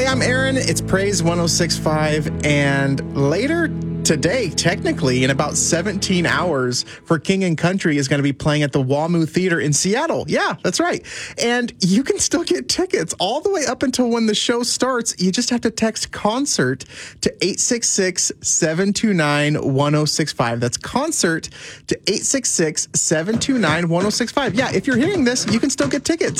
I'm Aaron. It's Praise 106.5, and later today, technically, in about 17 hours, For King and Country is going to be playing at the WAMU Theater in Seattle. Yeah, that's right. And you can still get tickets all the way up until when the show starts. You just have to text CONCERT to 866-729-1065. That's CONCERT to 866-729-1065. Yeah, if you're hearing this, you can still get tickets.